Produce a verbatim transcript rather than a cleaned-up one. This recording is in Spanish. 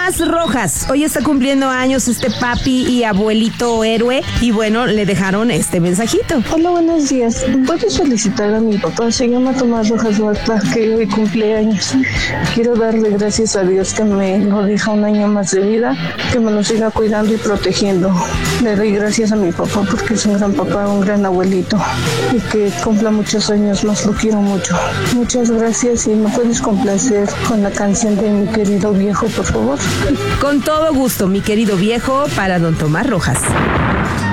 Tomás Rojas. Hoy está cumpliendo años este papi y abuelito héroe. Y bueno, le dejaron este mensajito. Hola, buenos días. ¿Puedes felicitar a mi papá? Se llama Tomás Rojas Huerta, que hoy cumple años. Quiero darle gracias a Dios que me lo deja un año más de vida, que me lo siga cuidando y protegiendo. Le doy gracias a mi papá porque es un gran papá, un gran abuelito, y que cumpla muchos años más. Lo quiero mucho. Muchas gracias, y me puedes complacer con la canción de Mi Querido Viejo, por favor. Con todo gusto, Mi Querido Viejo, para don Tomás Rojas.